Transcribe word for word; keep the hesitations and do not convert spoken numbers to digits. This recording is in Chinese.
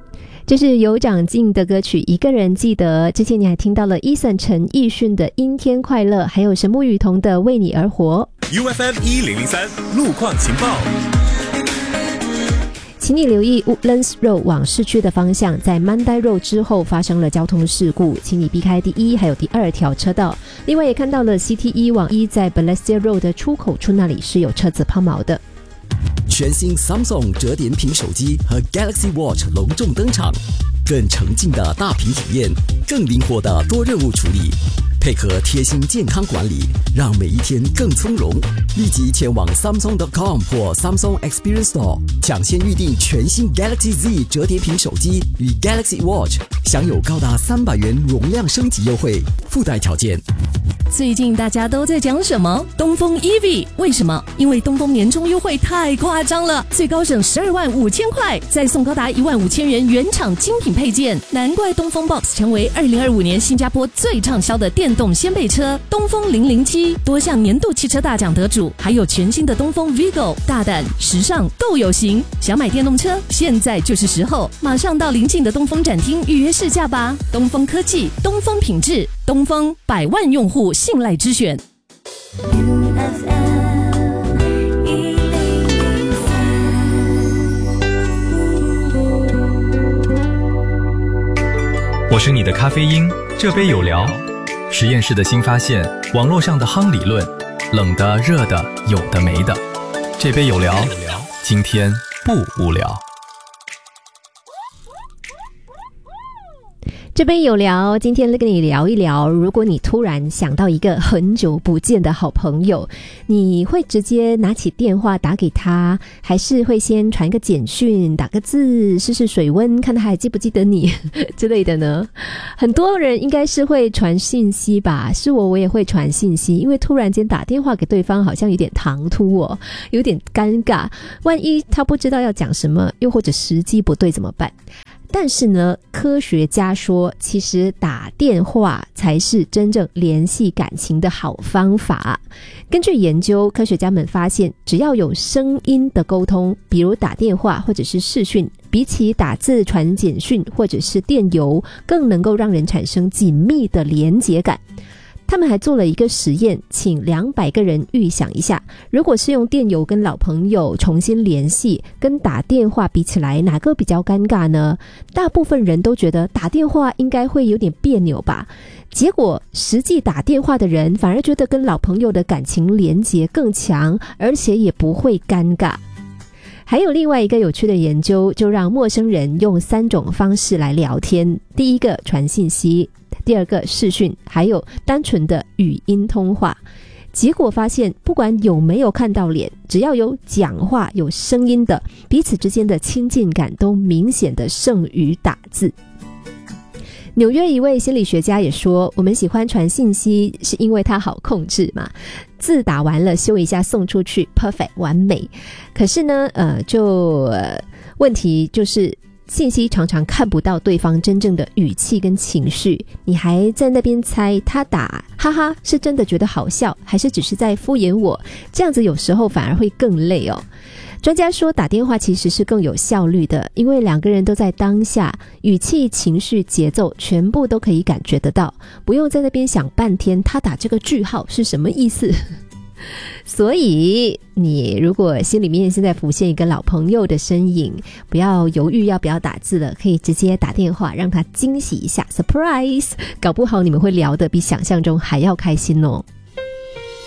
这是有长进的歌曲，一个人记得。之前你还听到了 Eason 陈奕迅的阴天快乐，还有神木雨桐的为你而活。 U F M 一零零三路况情报， 请你留意 Woodlands Road 往市区的方向，在 Mandai Road 之后发生了交通事故，请你避开第一还有第二条车道。另外也看到了 C T 一 往一在 Balestier Road 的出口处那里是有车子抛锚的。 全新 Samsung 折叠屏手机和 Galaxy Watch 隆重登场，更沉浸的大屏体验，更灵活的多任务处理，配合贴心健康管理，让每一天更从容。立即前往 Samsung dot com 或 Samsung Experience Store 抢先预定全新 Galaxy Z 折叠屏手机与 Galaxy Watch， 享有高达三百元容量升级优惠，附带条件。 最近大家都在讲什么？东风 E V， 为什么？因为东风年终优惠太夸张了，最高省十二万五千块，再送高达一万五千元原厂精品配件，难怪东风 Box 成为二零二五年新加坡最畅销的电动掀背车。东风零零七多项年度汽车大奖得主，还有全新的东风 Vigo， 大胆时尚都有型。想买电动车，现在就是时候，马上到邻近的东风展厅预约试驾吧。东风科技，东风品质，东风百万用户信赖之选。 我是你的咖啡因，这杯有聊。实验室的新发现，网络上的夯理论，冷的、热的，有的没的。这杯有聊，今天不无聊。 这边有聊，今天跟你聊一聊，如果你突然想到一个很久不见的好朋友，你会直接拿起电话打给他，还是会先传个简讯，打个字，试试水温，看他还记不记得你之类的呢？很多人应该是会传信息吧，是我我也会传信息，因为突然间打电话给对方好像有点唐突哦，有点尴尬，万一他不知道要讲什么，又或者时机不对怎么办？但是呢，科学家说，其实打电话才是真正联系感情的好方法。根据研究，科学家们发现，只要有声音的沟通，比如打电话或者是视讯，比起打字传简讯或者是电邮，更能够让人产生紧密的连结感。他们还做了一个实验，请两百个人预想一下，如果是用电邮跟老朋友重新联系，跟打电话比起来，哪个比较尴尬呢？大部分人都觉得打电话应该会有点别扭吧。结果实际打电话的人反而觉得跟老朋友的感情连结更强，而且也不会尴尬。还有另外一个有趣的研究，就让陌生人用三种方式来聊天。第一个传信息，第二个视讯，还有单纯的语音通话。结果发现，不管有没有看到脸，只要有讲话有声音的，彼此之间的亲近感都明显的胜于打字。纽约一位心理学家也说，我们喜欢传信息是因为它好控制嘛，字打完了修一下送出去 perfect 完美。可是呢呃就呃问题就是信息常常看不到对方真正的语气跟情绪，你还在那边猜他打哈哈是真的觉得好笑，还是只是在敷衍我，这样子有时候反而会更累哦。专家说，打电话其实是更有效率的，因为两个人都在当下，语气、情绪、节奏全部都可以感觉得到，不用在那边想半天他打这个句号是什么意思。所以你如果心里面现在浮现一个老朋友的身影，不要犹豫要不要打字了，可以直接打电话让他惊喜一下 surprise， 搞不好你们会聊得比想象中还要开心哦。